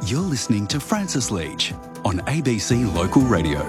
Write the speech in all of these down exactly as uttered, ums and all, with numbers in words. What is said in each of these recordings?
You're listening to Francis Leach on A B C Local Radio.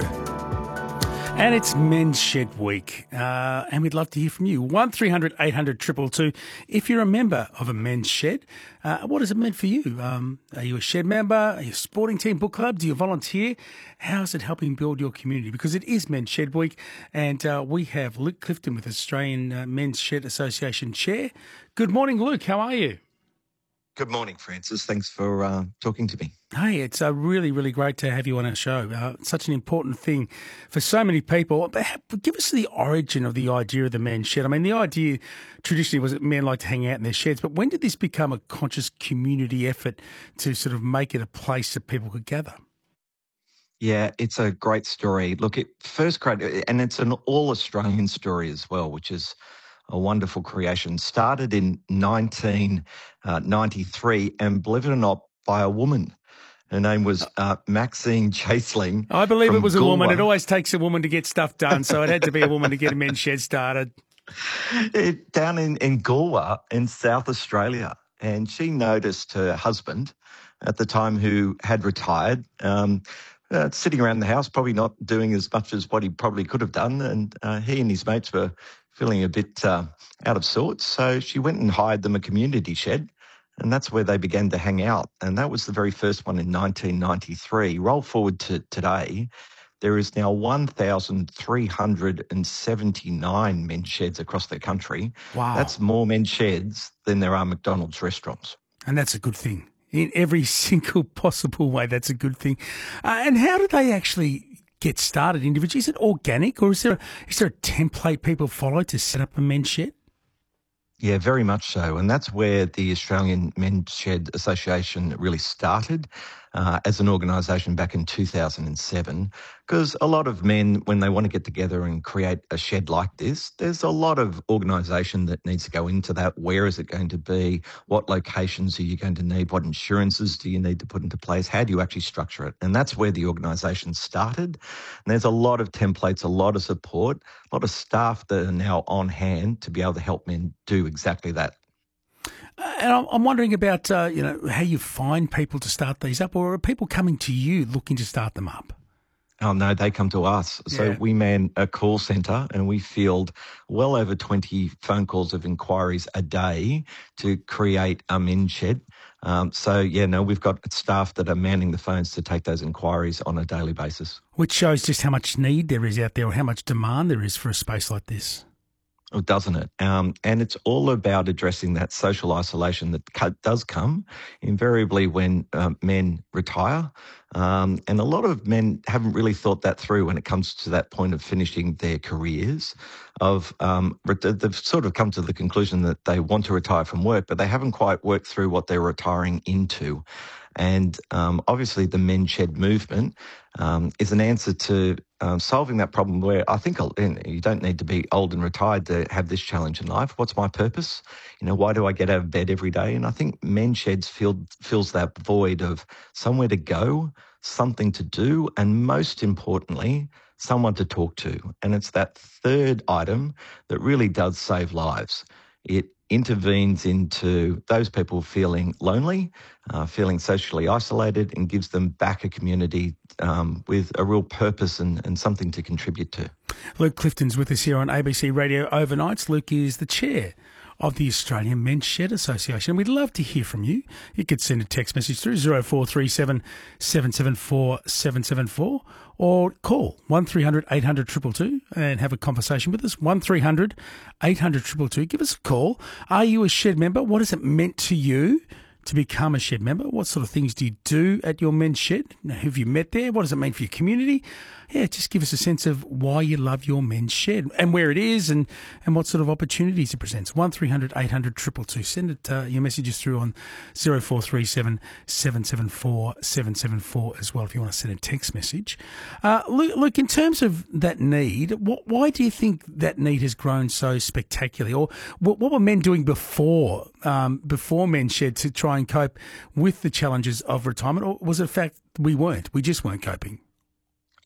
And it's Men's Shed Week, uh, and we'd love to hear from you. one three hundred eight hundred two two two. If you're a member of a men's shed, uh, what does it mean for you? Um, are you a shed member? Are you a sporting team, book club? Do you volunteer? How is it helping build your community? Because it is Men's Shed Week, and uh, we have Luke Clifton with Australian uh, Men's Shed Association Chair. Good morning, Luke. How are you? Good morning, Francis. Thanks for uh, talking to me. Hey, it's uh, really, really great to have you on our show. Uh, such an important thing for so many people. But give us the origin of the idea of the men's shed. I mean, the idea traditionally was that men like to hang out in their sheds, but when did this become a conscious community effort to sort of make it a place that people could gather? Yeah, it's a great story. Look, it first created, and it's an all-Australian story as well, which is a wonderful creation. Started in nineteen ninety-three, and believe it or not, by a woman. Her name was uh, Maxine Chaseling. I believe it was a Goolwa. woman. It always takes a woman to get stuff done, so it had to be a woman to get a men's shed started. It, down in, in Goolwa in South Australia. And she noticed her husband at the time, who had retired, um, uh, sitting around the house, probably not doing as much as what he probably could have done. And uh, he and his mates were feeling a bit uh, out of sorts. So she went and hired them a community shed, and that's where they began to hang out. And that was the very first one in nineteen ninety-three. Roll forward to today, there is now one thousand three hundred seventy-nine men's sheds across the country. Wow. That's more men's sheds than there are McDonald's restaurants. And that's a good thing. In every single possible way, that's a good thing. Uh, and how do they actually get started individually? Is it organic, or is there a, is there a template people follow to set up a men's shed? Yeah, very much so. And that's where the Australian Men's Shed Association really started uh, as an organisation back in two thousand seven. Because a lot of men, when they want to get together and create a shed like this, there's a lot of organisation that needs to go into that. Where is it going to be? What locations are you going to need? What insurances do you need to put into place? How do you actually structure it? And that's where the organisation started. And there's a lot of templates, a lot of support, a lot of staff that are now on hand to be able to help men do exactly that. Uh, and I'm, I'm wondering about uh, you know how you find people to start these up, or are people coming to you looking to start them up? Oh, no, they come to us. So Yeah. we man a call centre, and we field well over twenty phone calls of inquiries a day to create a men's shed. Um, so, yeah, no, we've got staff that are manning the phones to take those inquiries on a daily basis. Which shows just how much need there is out there, or how much demand there is for a space like this. Oh, doesn't it? Um, and it's all about addressing that social isolation that co- does come invariably when um, men retire. Um, and a lot of men haven't really thought that through when it comes to that point of finishing their careers. Of um, they've sort of come to the conclusion that they want to retire from work, but they haven't quite worked through what they're retiring into. And um, obviously the men's shed movement um, is an answer to um, solving that problem, where I think you don't need to be old and retired to have this challenge in life. What's my purpose? You know, why do I get out of bed every day? And I think men's sheds fill, fills that void of somewhere to go, something to do, and most importantly, someone to talk to. And it's that third item that really does save lives. It intervenes into those people feeling lonely, uh, feeling socially isolated, and gives them back a community um, with a real purpose and, and something to contribute to. Luke Clifton's with us here on A B C Radio Overnights. Luke is the chair of the Australian Men's Shed Association. We'd love to hear from you. You could send a text message through zero four three seven, seven seven four, seven seven four or call one three hundred eight hundred two two two and have a conversation with us. one three hundred eight hundred two two two. Give us a call. Are you a shed member? What has it meant to you to become a shed member? What sort of things do you do at your men's shed? Who have you met there? What does it mean for your community? Yeah, just give us a sense of why you love your men's shed and where it is, and, and what sort of opportunities it presents. one three hundred eight hundred two two two. Send it, uh, your messages through on zero four three seven, seven seven four, seven seven four as well if you want to send a text message. Uh, look, look, in terms of that need, what, why do you think that need has grown so spectacularly? Or what, what were men doing before um, before men's shed to try and cope with the challenges of retirement? Or was it a fact we weren't? We just weren't coping?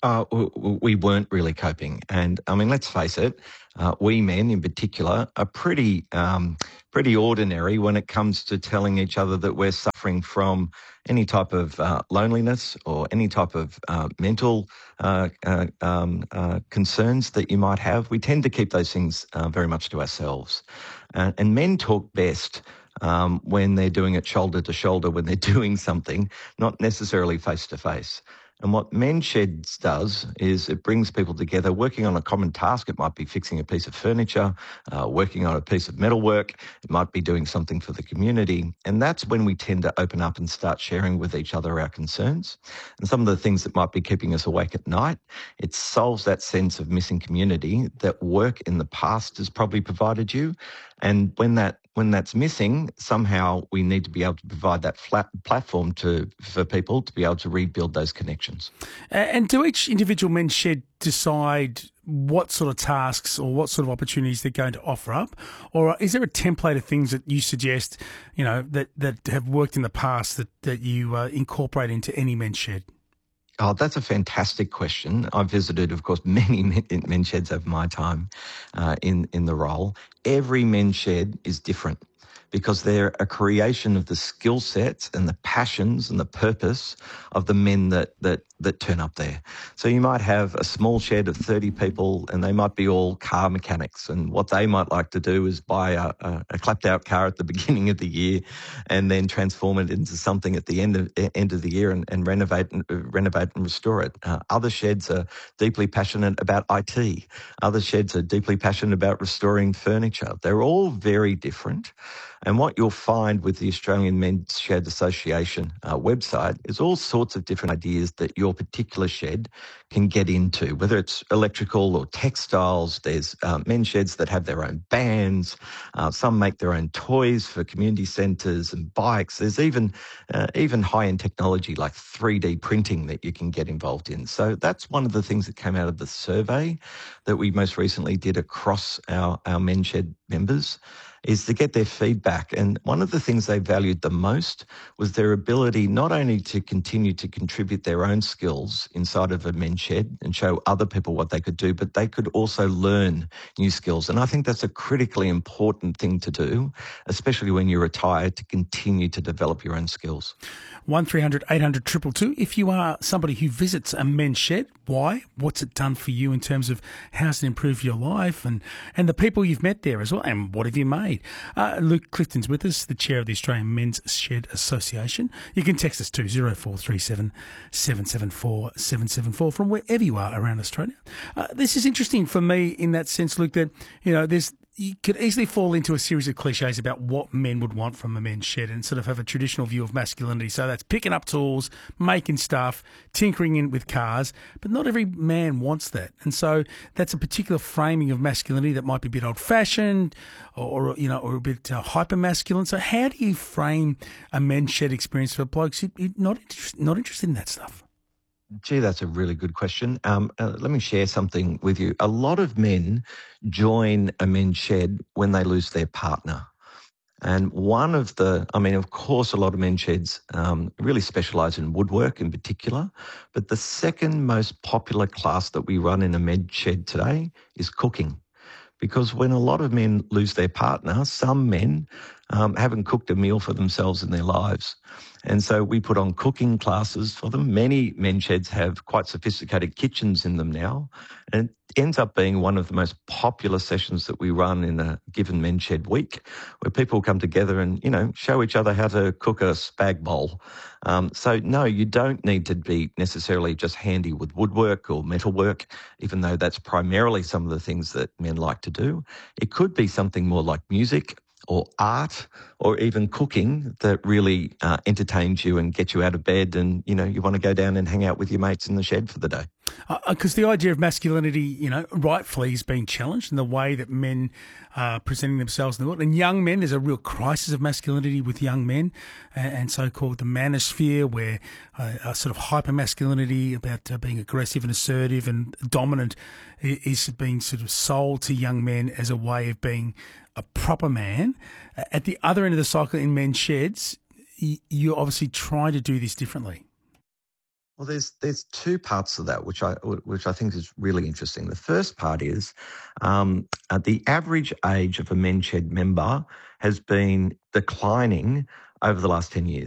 Uh, w- w- we weren't really coping. And I mean, let's face it, uh, we men in particular are pretty, um, pretty ordinary when it comes to telling each other that we're suffering from any type of uh, loneliness or any type of uh, mental uh, uh, um, uh, concerns that you might have. We tend to keep those things uh, very much to ourselves. Uh, and men talk best um, when they're doing it shoulder to shoulder, when they're doing something, not necessarily face to face. And what Mensheds does is it brings people together working on a common task. It might be fixing a piece of furniture, uh, working on a piece of metalwork. It might be doing something for the community. And that's when we tend to open up and start sharing with each other our concerns and some of the things that might be keeping us awake at night. It solves that sense of missing community that work in the past has probably provided you. And when that when that's missing, somehow we need to be able to provide that flat platform to for people to be able to rebuild those connections. And do each individual men's shed decide what sort of tasks or what sort of opportunities they're going to offer up? Or is there a template of things that you suggest, you know, that, that have worked in the past that, that you uh, incorporate into any men's shed? Oh, that's a fantastic question. I've visited, of course, many men, men's sheds over my time uh, in, in the role. Every men's shed is different because they're a creation of the skill sets and the passions and the purpose of the men that, that, that turn up there. So you might have a small shed of thirty people and they might be all car mechanics, and what they might like to do is buy a, a, a clapped out car at the beginning of the year and then transform it into something at the end of, end of the year and, and renovate and uh, renovate and restore it. Uh, other sheds are deeply passionate about I T. Other sheds are deeply passionate about restoring furniture. They're all very different. And what you'll find with the Australian Men's Shed Association uh, website is all sorts of different ideas that your particular shed can get into, whether it's electrical or textiles. There's uh, men's sheds that have their own bands. Uh, some make their own toys for community centres and bikes. There's even uh, even high-end technology like three D printing that you can get involved in. So that's one of the things that came out of the survey that we most recently did across our, our men's shed members, is to get their feedback. And one of the things they valued the most was their ability not only to continue to contribute their own skills inside of a men's shed and show other people what they could do, but they could also learn new skills. And I think that's a critically important thing to do, especially when you retire, to continue to develop your own skills. one three hundred eight hundred two two two. If you are somebody who visits a men's shed, why? What's it done for you in terms of how's it improved your life and, and the people you've met there as well? And what have you made? Uh, Luke Clifton's with us, the chair of the Australian Men's Shed Association. You can text us to zero four three seven, seven seven four, seven seven four from wherever you are around Australia. Uh, this is interesting for me in that sense, Luke, that, you know, there's you could easily fall into a series of cliches about what men would want from a men's shed and sort of have a traditional view of masculinity. So that's picking up tools, making stuff, tinkering in with cars, but not every man wants that. And so that's a particular framing of masculinity that might be a bit old-fashioned or, or you know, or a bit uh, hyper-masculine. So how do you frame a men's shed experience for blokes who are not, interest, not interested in that stuff? Gee, that's a really good question. Um, uh, let me share something with you. A lot of men join a men's shed when they lose their partner. And one of the, I mean, of course, a lot of men's sheds um, really specialise in woodwork in particular, but the second most popular class that we run in a men's shed today is cooking. Because when a lot of men lose their partner, some men um, haven't cooked a meal for themselves in their lives. And so we put on cooking classes for them. Many men's sheds have quite sophisticated kitchens in them now. And it ends up being one of the most popular sessions that we run in a given men's shed week, where people come together and, you know, show each other how to cook a spag bowl. Um, so, no, you don't need to be necessarily just handy with woodwork or metalwork, even though that's primarily some of the things that men like to do. It could be something more like music or art or even cooking that really uh, entertains you and gets you out of bed and, you know, you want to go down and hang out with your mates in the shed for the day. Because uh, the idea of masculinity, you know, rightfully is being challenged in the way that men are presenting themselves in the world. And young men, there's a real crisis of masculinity with young men and, and so-called the manosphere, where uh, a sort of hyper-masculinity about uh, being aggressive and assertive and dominant is being sort of sold to young men as a way of being a proper man. At the other end of the cycle in men's sheds, you're obviously trying to do this differently. Well, there's there's two parts of that, which I which I think is really interesting. The first part is um, uh, the average age of a Men's Shed member has been declining over the last ten years.